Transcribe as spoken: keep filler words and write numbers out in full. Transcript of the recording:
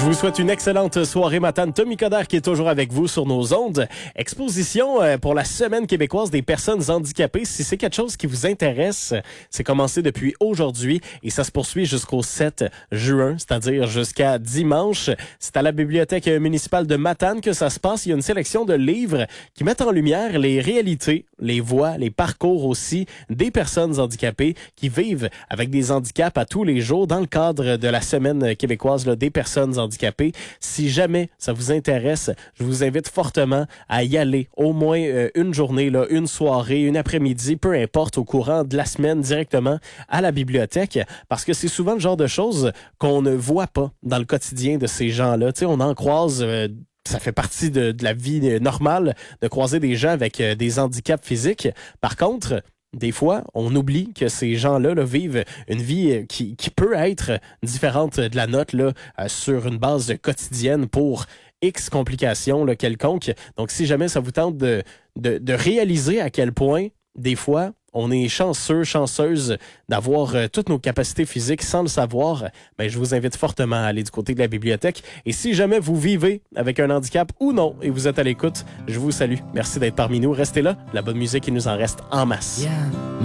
vous souhaite une excellente soirée matin. Tommy Coderre qui est toujours avec vous sur nos ondes. Exposition pour la Semaine québécoise des personnes handicapées. Si c'est quelque chose qui vous intéresse, c'est commencé depuis aujourd'hui et ça se poursuit jusqu'au sept juin, c'est-à-dire jusqu'à dimanche. C'est à la Bibliothèque municipale de Matane que ça se passe. Il y a une sélection de livres qui mettent en lumière les réalités, les voix, les parcours aussi des personnes handicapées qui vivent avec des handicaps à tous les jours dans le cadre de la Semaine québécoise là, des personnes handicapées. Si jamais ça vous intéresse, je vous invite fortement à y aller au moins euh, une journée, là, une soirée, une après-midi, peu importe, au courant de la semaine directement à la bibliothèque, parce que c'est souvent le genre de choses qu'on ne voit pas dans le quotidien de ces gens-là. Tu sais, on en croise... Euh, Ça fait partie de, de la vie normale de croiser des gens avec euh, des handicaps physiques. Par contre, des fois, on oublie que ces gens-là là, vivent une vie qui, qui peut être différente de la nôtre là, euh, sur une base quotidienne pour X complications là, quelconques. Donc, si jamais ça vous tente de, de, de réaliser à quel point, des fois, on est chanceux, chanceuse d'avoir euh, toutes nos capacités physiques sans le savoir, ben, je vous invite fortement à aller du côté de la bibliothèque. Et si jamais vous vivez avec un handicap ou non et vous êtes à l'écoute, je vous salue. Merci d'être parmi nous. Restez là. La bonne musique, il nous en reste en masse. Yeah.